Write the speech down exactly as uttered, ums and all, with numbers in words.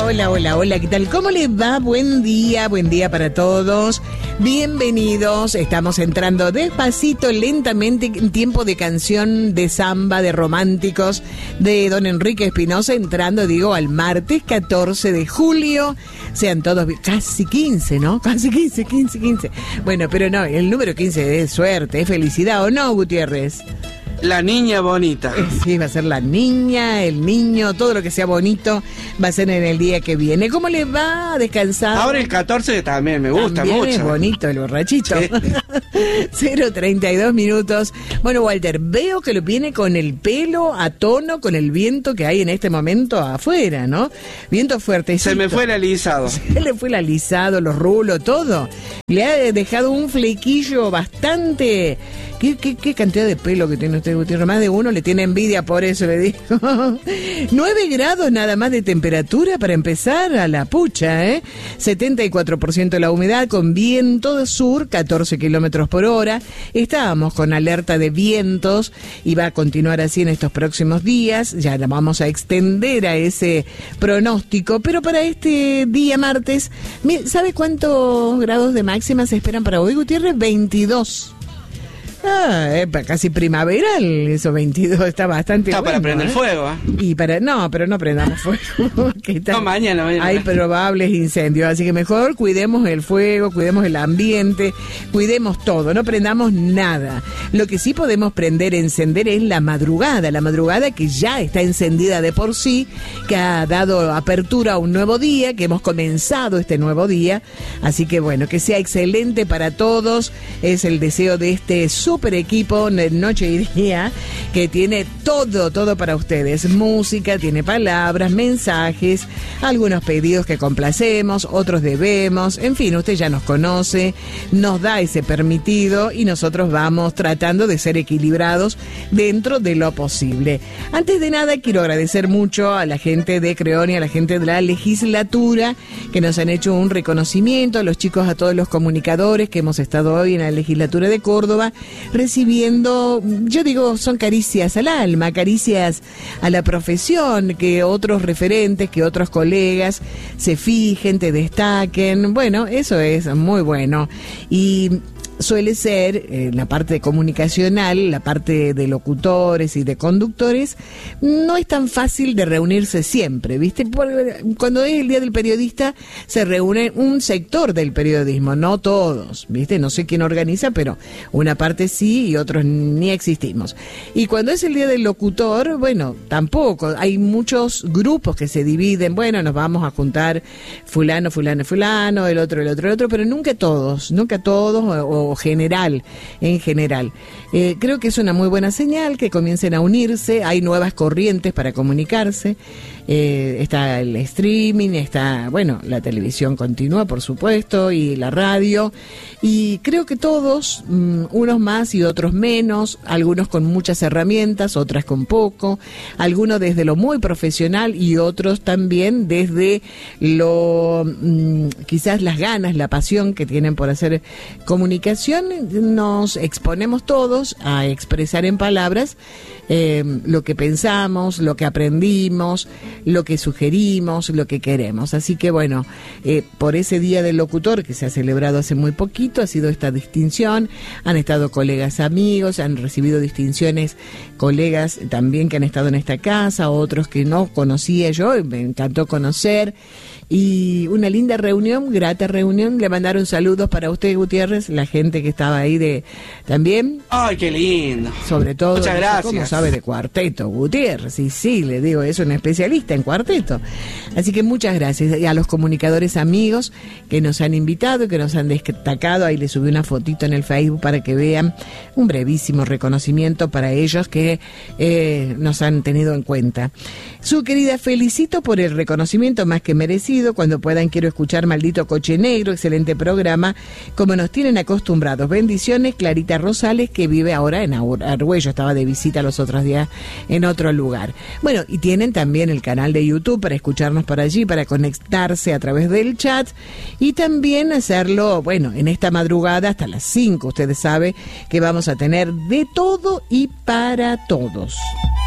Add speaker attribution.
Speaker 1: hola, hola, hola, ¿qué tal? ¿Cómo les va? Buen día, buen día para todos. Bienvenidos, estamos entrando despacito, lentamente, en tiempo de canción, de samba, de románticos, de don Enrique Espinosa, entrando, digo, al martes catorce de julio. Sean todos, casi quince, ¿no? Casi quince, quince, quince. Bueno, pero no, el número quince es suerte, es felicidad, ¿o no, Gutiérrez?
Speaker 2: La niña bonita.
Speaker 1: Sí, va a ser la niña, el niño, todo lo que sea bonito va a ser en el día que viene. ¿Cómo les va a descansar?
Speaker 2: Ahora el catorce también me gusta
Speaker 1: también
Speaker 2: mucho.
Speaker 1: Es bonito el borrachito.
Speaker 2: Sí.
Speaker 1: cero treinta y dos minutos. Bueno, Walter, veo que lo viene con el pelo a tono con el viento que hay en este momento afuera, ¿no? Viento fuertecito.
Speaker 2: Se me fue el alisado.
Speaker 1: Se le fue el alisado, los rulos, todo. Le ha dejado un flequillo bastante... ¿Qué, qué, qué cantidad de pelo que tiene usted, Gutiérrez? Más de uno le tiene envidia, por eso le digo. nueve grados nada más de temperatura para empezar a la pucha, ¿eh? setenta y cuatro por ciento la humedad, con viento de sur, catorce kilómetros por hora. Estábamos con alerta de vientos y va a continuar así en estos próximos días. Ya la vamos a extender a ese pronóstico, pero para este día martes, ¿sabe cuántos grados de máxima se esperan para hoy, Gutiérrez? veintidós. Ah, eh, casi primaveral, eso veintidós, está bastante
Speaker 2: está
Speaker 1: bueno.
Speaker 2: Para prender
Speaker 1: ¿eh?
Speaker 2: fuego, ¿eh?
Speaker 1: Y para, no, pero no prendamos fuego. ¿Qué tal?
Speaker 2: No, mañana, mañana.
Speaker 1: Hay probables incendios, así que mejor cuidemos el fuego, cuidemos el ambiente, cuidemos todo, no prendamos nada. Lo que sí podemos prender, encender es la madrugada, la madrugada que ya está encendida de por sí, que ha dado apertura a un nuevo día, que hemos comenzado este nuevo día, así que bueno, que sea excelente para todos, es el deseo de este super equipo Noche y Día, que tiene todo, todo para ustedes. Música, tiene palabras, mensajes, algunos pedidos que complacemos, otros debemos, en fin, usted ya nos conoce, nos da ese permitido y nosotros vamos tratando de ser equilibrados dentro de lo posible. Antes de nada, quiero agradecer mucho a la gente de Creonia, a la gente de la legislatura, que nos han hecho un reconocimiento, a los chicos, a todos los comunicadores que hemos estado hoy en la legislatura de Córdoba, recibiendo, yo digo, son caricias al alma, caricias a la profesión, que otros referentes, que otros colegas se fijen, te destaquen. Bueno, eso es muy bueno. Y suele ser eh, la parte comunicacional, la parte de locutores y de conductores, no es tan fácil de reunirse siempre, ¿viste? Por, cuando es el Día del Periodista se reúne un sector del periodismo, no todos, ¿viste? No sé quién organiza, pero una parte sí y otros ni existimos. Y cuando es el Día del Locutor, bueno, tampoco, hay muchos grupos que se dividen, bueno, nos vamos a juntar fulano, fulano, fulano, el otro, el otro, el otro, pero nunca todos, nunca todos o, o general, en general. Eh, creo que es una muy buena señal que comiencen a unirse, hay nuevas corrientes para comunicarse, eh, está el streaming, está, bueno, la televisión continua, por supuesto, y la radio, y creo que todos, mmm, unos más y otros menos, algunos con muchas herramientas, otras con poco, algunos desde lo muy profesional y otros también desde lo, mmm, quizás las ganas, la pasión que tienen por hacer comunicación. Nos exponemos todos a expresar en palabras eh, lo que pensamos, lo que aprendimos, lo que sugerimos, lo que queremos. Así que bueno, eh, por ese Día del Locutor que se ha celebrado hace muy poquito, ha sido esta distinción, han estado colegas amigos, han recibido distinciones colegas también que han estado en esta casa, otros que no conocía yo, y me encantó conocer. Y una linda reunión, grata reunión. Le mandaron saludos para usted, Gutiérrez, la gente que estaba ahí de también.
Speaker 2: ¡Ay, qué lindo!
Speaker 1: Sobre todo,
Speaker 2: muchas gracias.
Speaker 1: ¿Cómo sabe de cuarteto, Gutiérrez? Y sí, le digo, es un especialista en cuarteto. Así que muchas gracias. Y a los comunicadores amigos que nos han invitado, que nos han destacado. Ahí les subí una fotito en el Facebook para que vean un brevísimo reconocimiento para ellos que eh, nos han tenido en cuenta. Su querida, felicito por el reconocimiento más que merecido. Cuando puedan quiero escuchar Maldito Coche Negro, excelente programa, como nos tienen acostumbrados. Bendiciones, Clarita Rosales, que vive ahora en Argüello, estaba de visita los otros días en otro lugar. Bueno, y tienen también el canal de YouTube para escucharnos por allí, para conectarse a través del chat y también hacerlo, bueno, en esta madrugada hasta las cinco, ustedes saben que vamos a tener de todo y para todos.